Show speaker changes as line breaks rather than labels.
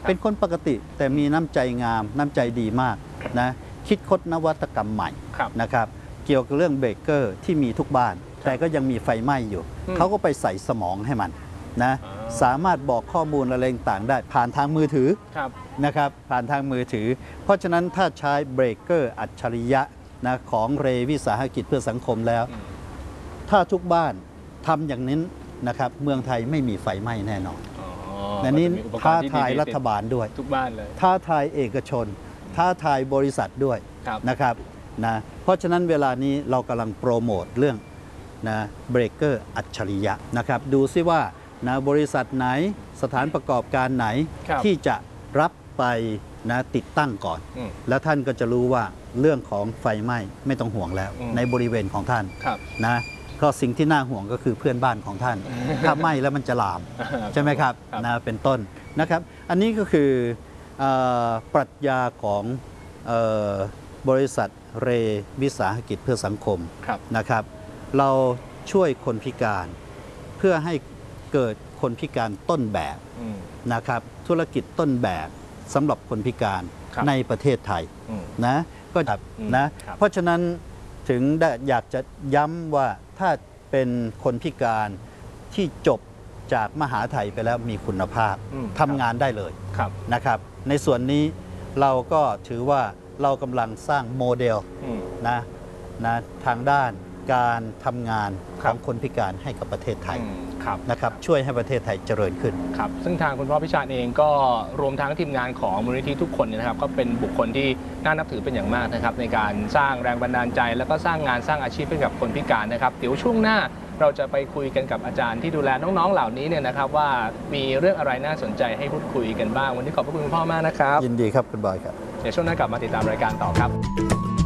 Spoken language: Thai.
เป็นคนปกติแต่มีน้ำใจงามน้ำใจดีมากนะคิดค้นนวัตกรรมใหม่นะครับเกี่ยวกับเรื่องเบรกเกอร์ที่มีทุกบ้านแต่ก็ยังมีไฟไหม้อยู่เขาก็ไปใส่สมองให้มันนะสามารถบอกข้อมูลอะไรต่างได้ผ่านทางมือถือนะครับผ่านทางมือถือเพราะฉะนั้นถ้าใช้เบรกเกอร์อัจฉริยะนะของเรวิสาหกิจเพื่อสังคมแล้วถ้าทุกบ้านทำอย่างนี้นะครับเมืองไทยไม่มีไฟไหม้แน่นอนและนี้ท้าทายรัฐบาลด้วย
ทุกบ้านเลย
ท้าทายเอกชนท้าทายบริษัทด้วยนะครับนะเพราะฉะนั้นเวลานี้เรากำลังโปรโมทเรื่องนะเบรกเกอร์อัจฉริยะนะครับดูซิว่านะบริษัทไหนสถานประกอบการไหนที่จะรับไปนะติดตั้งก่อนแล้วท่านก็จะรู้ว่าเรื่องของไฟไหม้ไม่ต้องห่วงแล้วในบริเวณของท่านนะก็สิ่งที่น่าห่วงก็คือเพื่อนบ้านของท่านถ้าไหม้แล้วมันจะลามใช่ไหมครับนะเป็นต้นนะครับอันนี้ก็คือปรัชญาของบริษัทเรวิสาหกิจเพื่อสังคมนะครับเราช่วยคนพิการเพื่อให้เกิดคนพิการต้นแบบนะครับธุรกิจต้นแบบสำหรับคนพิการในประเทศไทยนะก็นะเพราะฉะนั้นถึงอยากจะย้ำว่าถ้าเป็นคนพิการที่จบจากมหาไทยไปแล้วมีคุณภาพทำงานได้เลยนะครับในส่วนนี้เราก็ถือว่าเรากำลังสร้างโมเดลนะทางด้านการทำงานของคนพิการให้กับประเทศไทยนะครับช่วยให้ประเทศไทยเจริญขึ้น
ครับซึ่งทางคุณพ่อพิชาญเองก็รวมทั้งทีมงานของมูลนิธิทุกคนนะครับก็เป็นบุคคลที่น่านับถือเป็นอย่างมากนะครับในการสร้างแรงบันดาลใจแล้วก็สร้างงานสร้างอาชีพให้กับคนพิการนะครับเดี๋ยวช่วงหน้าเราจะไปคุยกันกับอาจารย์ที่ดูแลน้องๆเหล่านี้เนี่ยนะครับว่ามีเรื่องอะไรน่าสนใจให้พูดคุยกันบ้างวันนี้ขอบพระคุณคุณพ่อมากนะครับ
ยินดีครับคุณบอยครับ
เดี๋ยวช่วงหน้ากลับมาติดตามรายการต่อครับ